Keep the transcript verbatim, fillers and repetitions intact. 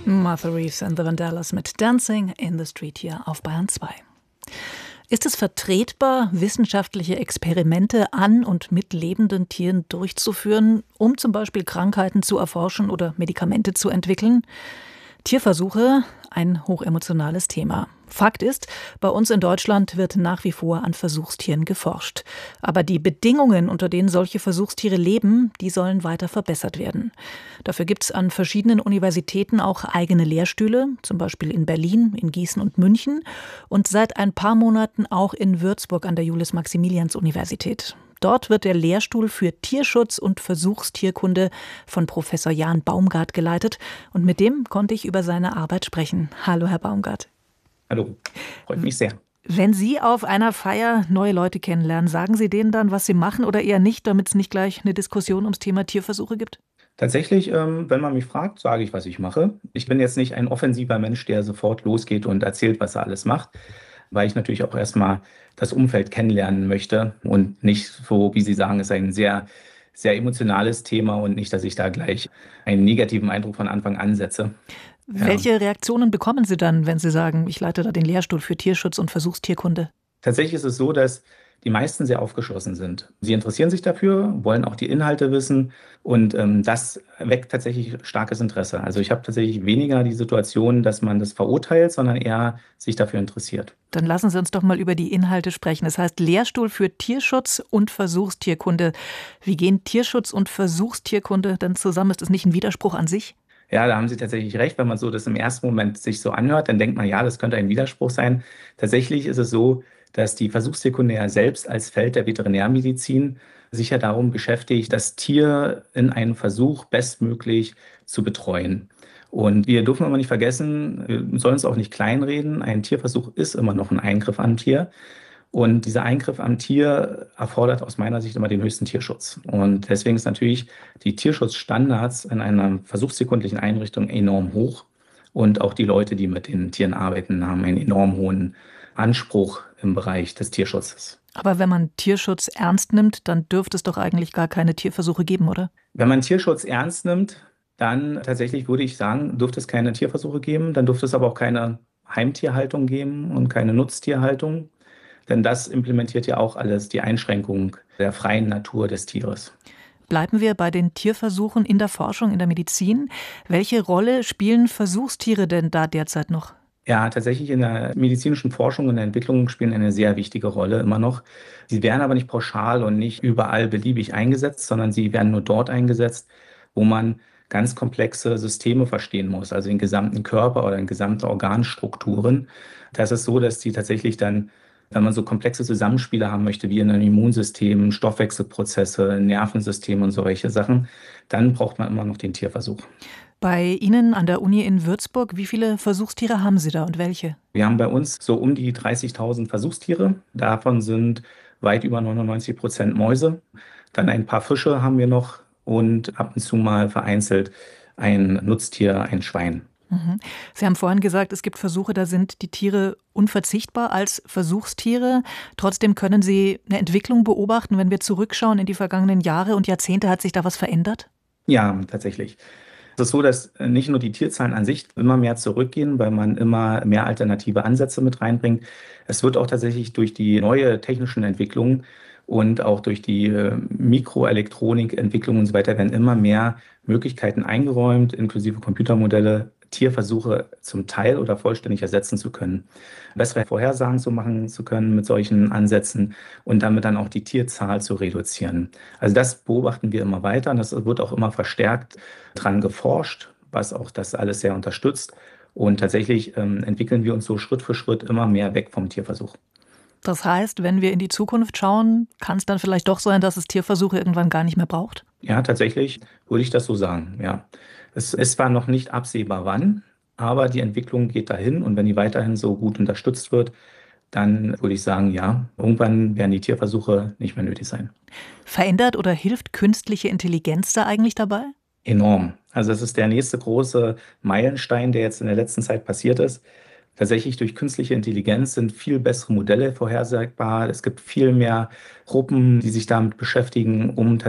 Martha Reeves and the Vandellas mit Dancing in the Street hier auf Bayern zwei. Ist es vertretbar, wissenschaftliche Experimente an und mit lebenden Tieren durchzuführen, um zum Beispiel Krankheiten zu erforschen oder Medikamente zu entwickeln? Tierversuche, ein hochemotionales Thema. Fakt ist, bei uns in Deutschland wird nach wie vor an Versuchstieren geforscht. Aber die Bedingungen, unter denen solche Versuchstiere leben, die sollen weiter verbessert werden. Dafür gibt es an verschiedenen Universitäten auch eigene Lehrstühle, zum Beispiel in Berlin, in Gießen und München und seit ein paar Monaten auch in Würzburg an der Julius-Maximilians-Universität. Dort wird der Lehrstuhl für Tierschutz und Versuchstierkunde von Professor Jan Baumgart geleitet. Und mit dem konnte ich über seine Arbeit sprechen. Hallo, Herr Baumgart. Hallo, freut mich sehr. Wenn Sie auf einer Feier neue Leute kennenlernen, sagen Sie denen dann, was Sie machen oder eher nicht, damit es nicht gleich eine Diskussion ums Thema Tierversuche gibt? Tatsächlich, ähm, wenn man mich fragt, sage ich, was ich mache. Ich bin jetzt nicht ein offensiver Mensch, der sofort losgeht und erzählt, was er alles macht, weil ich natürlich auch erstmal das Umfeld kennenlernen möchte und nicht so, wie Sie sagen, ist ein sehr, sehr emotionales Thema und nicht, dass ich da gleich einen negativen Eindruck von Anfang an setze. Welche ja. Reaktionen bekommen Sie dann, wenn Sie sagen, ich leite da den Lehrstuhl für Tierschutz und Versuchstierkunde? Tatsächlich ist es so, dass die meisten sehr aufgeschlossen sind. Sie interessieren sich dafür, wollen auch die Inhalte wissen und ähm, das weckt tatsächlich starkes Interesse. Also ich habe tatsächlich weniger die Situation, dass man das verurteilt, sondern eher sich dafür interessiert. Dann lassen Sie uns doch mal über die Inhalte sprechen. Das heißt Lehrstuhl für Tierschutz und Versuchstierkunde. Wie gehen Tierschutz und Versuchstierkunde denn zusammen? Ist das nicht ein Widerspruch an sich? Ja, da haben Sie tatsächlich recht. Wenn man so das im ersten Moment sich so anhört, dann denkt man, ja, das könnte ein Widerspruch sein. Tatsächlich ist es so, dass die Versuchstierkunde ja selbst als Feld der Veterinärmedizin sich ja darum beschäftigt, das Tier in einem Versuch bestmöglich zu betreuen. Und wir dürfen aber nicht vergessen, wir sollen es auch nicht kleinreden, ein Tierversuch ist immer noch ein Eingriff am Tier. Und dieser Eingriff am Tier erfordert aus meiner Sicht immer den höchsten Tierschutz. Und deswegen ist natürlich die Tierschutzstandards in einer versuchstierkundlichen Einrichtung enorm hoch. Und auch die Leute, die mit den Tieren arbeiten, haben einen enorm hohen Anspruch im Bereich des Tierschutzes. Aber wenn man Tierschutz ernst nimmt, dann dürfte es doch eigentlich gar keine Tierversuche geben, oder? Wenn man Tierschutz ernst nimmt, dann tatsächlich würde ich sagen, dürfte es keine Tierversuche geben. Dann dürfte es aber auch keine Heimtierhaltung geben und keine Nutztierhaltung. Denn das implementiert ja auch alles die Einschränkung der freien Natur des Tieres. Bleiben wir bei den Tierversuchen in der Forschung, in der Medizin. Welche Rolle spielen Versuchstiere denn da derzeit noch? Ja, tatsächlich in der medizinischen Forschung und der Entwicklung spielen eine sehr wichtige Rolle immer noch. Sie werden aber nicht pauschal und nicht überall beliebig eingesetzt, sondern sie werden nur dort eingesetzt, wo man ganz komplexe Systeme verstehen muss, also den gesamten Körper oder den gesamten Organstrukturen. Das ist so, dass die tatsächlich dann, wenn man so komplexe Zusammenspiele haben möchte, wie in einem Immunsystem, Stoffwechselprozesse, Nervensystem und solche Sachen, dann braucht man immer noch den Tierversuch. Bei Ihnen an der Uni in Würzburg, wie viele Versuchstiere haben Sie da und welche? Wir haben bei uns so um die dreißigtausend Versuchstiere. Davon sind weit über neunundneunzig Prozent Mäuse. Dann ein paar Fische haben wir noch und ab und zu mal vereinzelt ein Nutztier, ein Schwein. Mhm. Sie haben vorhin gesagt, es gibt Versuche, da sind die Tiere unverzichtbar als Versuchstiere. Trotzdem können Sie eine Entwicklung beobachten, wenn wir zurückschauen in die vergangenen Jahre und Jahrzehnte. Hat sich da was verändert? Ja, tatsächlich. Es ist so, dass nicht nur die Tierzahlen an sich immer mehr zurückgehen, weil man immer mehr alternative Ansätze mit reinbringt. Es wird auch tatsächlich durch die neue technischen Entwicklungen und auch durch die Mikroelektronikentwicklung und so weiter werden immer mehr Möglichkeiten eingeräumt, inklusive Computermodelle, Tierversuche zum Teil oder vollständig ersetzen zu können, bessere Vorhersagen zu machen zu können mit solchen Ansätzen und damit dann auch die Tierzahl zu reduzieren. Also das beobachten wir immer weiter und das wird auch immer verstärkt dran geforscht, was auch das alles sehr unterstützt. Und tatsächlich ähm, entwickeln wir uns so Schritt für Schritt immer mehr weg vom Tierversuch. Das heißt, wenn wir in die Zukunft schauen, kann es dann vielleicht doch sein, dass es Tierversuche irgendwann gar nicht mehr braucht? Ja, tatsächlich würde ich das so sagen, ja. Es ist zwar noch nicht absehbar wann, aber die Entwicklung geht dahin und wenn die weiterhin so gut unterstützt wird, dann würde ich sagen, ja, irgendwann werden die Tierversuche nicht mehr nötig sein. Verändert oder hilft künstliche Intelligenz da eigentlich dabei? Enorm. Also es ist der nächste große Meilenstein, der jetzt in der letzten Zeit passiert ist. Tatsächlich durch künstliche Intelligenz sind viel bessere Modelle vorhersagbar. Es gibt viel mehr Gruppen, die sich damit beschäftigen, um